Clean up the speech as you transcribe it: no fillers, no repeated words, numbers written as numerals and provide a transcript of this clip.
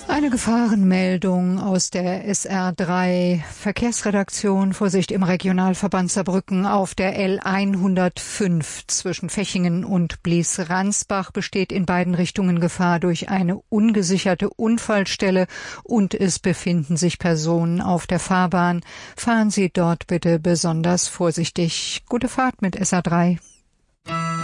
Eine Gefahrenmeldung aus der SR3 Verkehrsredaktion. Vorsicht im Regionalverband Saarbrücken. Auf der L105 zwischen Fechingen und Blies-Ransbach besteht in beiden Richtungen Gefahr durch eine ungesicherte Unfallstelle und es befinden sich Personen auf der Fahrbahn. Fahren Sie dort bitte besonders vorsichtig. Gute Fahrt mit SR3.